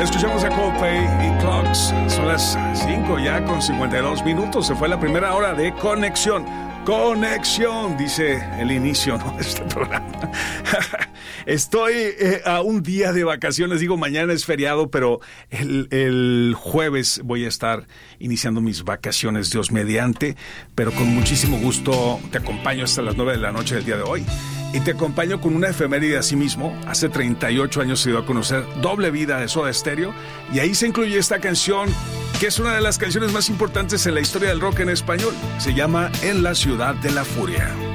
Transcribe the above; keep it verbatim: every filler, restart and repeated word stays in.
escuchamos a Coldplay y Clocks. Son las cinco ya con cincuenta y dos minutos. Se fue la primera hora de Conexión. Conexión, dice el inicio, ¿no?, de este programa. Estoy eh, a un día de vacaciones. Digo, mañana es feriado, pero el, el jueves voy a estar iniciando mis vacaciones, Dios mediante. Pero con muchísimo gusto te acompaño hasta las nueve de la noche del día de hoy. Y te acompaño con una efeméride así mismo. Hace treinta y ocho años se dio a conocer Doble Vida de Soda Stereo. Y ahí se incluye esta canción, que es una de las canciones más importantes en la historia del rock en español. Se llama En la Ciudad de la Furia.